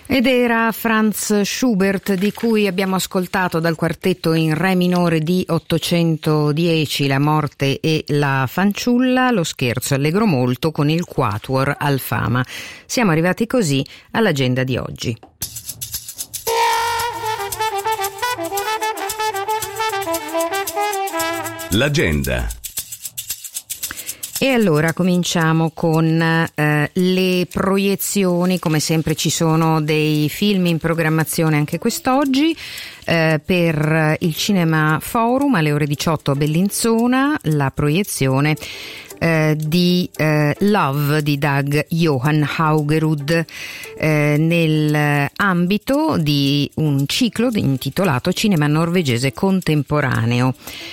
Ed era Franz Schubert, di cui abbiamo ascoltato dal quartetto in re minore di 810 La morte e la fanciulla, lo scherzo allegro molto con il quatuor Alfama. Siamo arrivati così all'agenda di oggi. L'agenda. E allora cominciamo con le proiezioni. Come sempre ci sono dei film in programmazione anche quest'oggi. Per il Cinema Forum alle ore 18 a Bellinzona la proiezione di Love di Dag Johan Haugerud nell'ambito di un ciclo intitolato Cinema norvegese contemporaneo.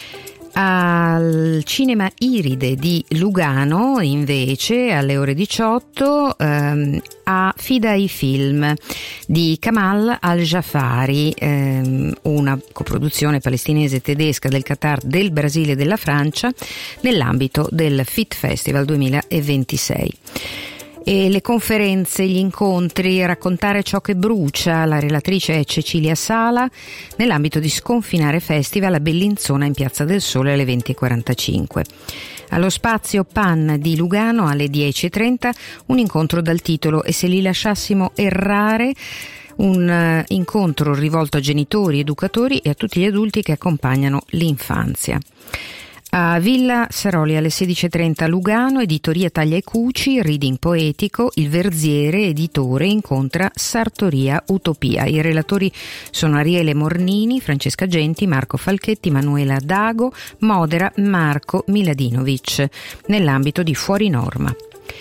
Al Cinema Iride di Lugano invece alle ore 18 a Fidai Film di Kamal Al-Jafari, una coproduzione palestinese tedesca del Qatar, del Brasile e della Francia nell'ambito del Fit Festival 2026. E le conferenze, gli incontri, Raccontare ciò che brucia, la relatrice è Cecilia Sala, nell'ambito di Sconfinare Festival a Bellinzona in Piazza del Sole alle 20.45. Allo Spazio Pan di Lugano alle 10.30 un incontro dal titolo E se li lasciassimo errare, un incontro rivolto a genitori, educatori e a tutti gli adulti che accompagnano l'infanzia. A Villa Saroli alle 16.30 a Lugano, editoria Taglia e Cuci, reading poetico, Il Verziere, editore, incontra Sartoria Utopia. I relatori sono Ariele Mornini, Francesca Genti, Marco Falchetti, Manuela Dago, modera Marco Miladinovic, nell'ambito di Fuori Norma.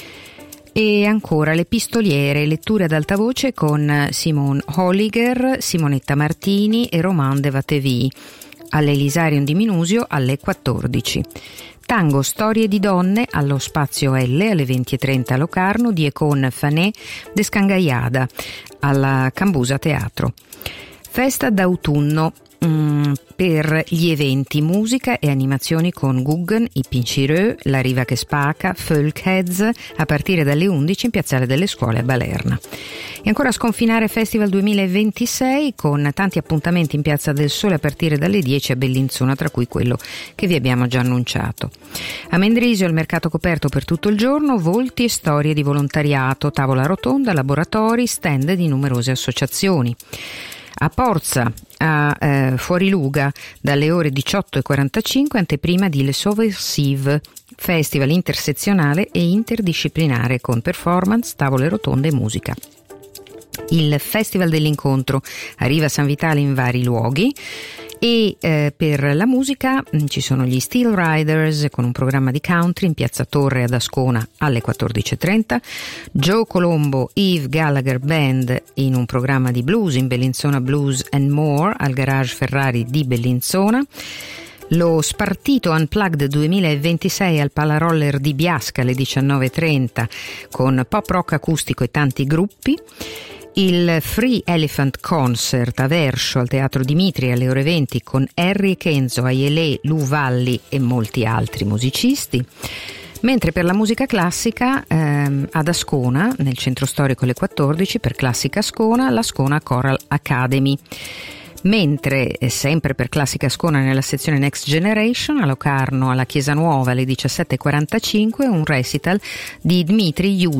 E ancora Le Pistoliere, letture ad alta voce con Simone Holliger, Simonetta Martini e Romain de Vatevi. All'Elisarion di Minusio alle 14. Tango Storie di donne allo Spazio L alle 20.30 a Locarno di e con Fanè de Scangaiada alla Cambusa Teatro. Festa d'autunno per gli eventi musica e animazioni con Guggen, I Pincireux, La Riva che Spaca, Folkheads a partire dalle 11 in Piazzale delle Scuole a Balerna. E ancora Sconfinare Festival 2026 con tanti appuntamenti in Piazza del Sole a partire dalle 10 a Bellinzona, tra cui quello che vi abbiamo già annunciato. A Mendrisio il mercato coperto per tutto il giorno, volti e storie di volontariato, tavola rotonda, laboratori, stand di numerose associazioni. A Porza, a Fuoriluga, dalle ore 18.45, anteprima di Le Sauversive, festival intersezionale e interdisciplinare con performance, tavole rotonde e musica. Il Festival dell'Incontro arriva a San Vitale in vari luoghi. E per la musica ci sono gli Steel Riders con un programma di country in Piazza Torre ad Ascona alle 14.30, Joe Colombo Eve Gallagher Band in un programma di blues in Bellinzona Blues and More al Garage Ferrari di Bellinzona, lo Spartito Unplugged 2026 al Palaroller di Biasca alle 19.30 con pop rock acustico e tanti gruppi, il Free Elephant Concert a Verscio al Teatro Dimitri alle ore 20 con Harry e Kenzo, Aielé, Lu Valli e molti altri musicisti. Mentre per la musica classica ad Ascona, nel centro storico alle 14 per Classica Ascona, la Ascona Choral Academy. Mentre sempre per Classica Ascona nella sezione Next Generation a Locarno alla Chiesa Nuova alle 17.45 un recital di Dmitri Yudin